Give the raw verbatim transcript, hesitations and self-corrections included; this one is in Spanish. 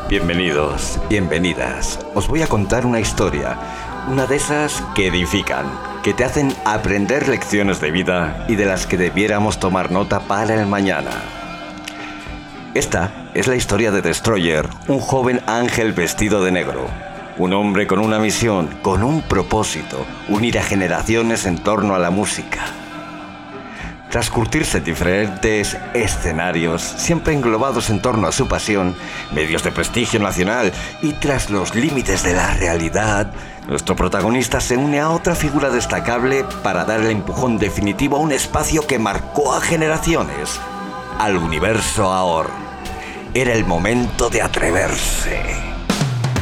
Bienvenidos, bienvenidas. Os voy a contar una historia, una de esas que edifican, que te hacen aprender lecciones de vida y de las que debiéramos tomar nota para el mañana. Esta es la historia de Destroyer, un joven ángel vestido de negro. Un hombre con una misión, con un propósito, unir a generaciones en torno a la música. Tras curtirse en diferentes escenarios, siempre englobados en torno a su pasión, medios de prestigio nacional y tras los límites de la realidad, nuestro protagonista se une a otra figura destacable para dar el empujón definitivo a un espacio que marcó a generaciones, al universo A O R. Era el momento de atreverse.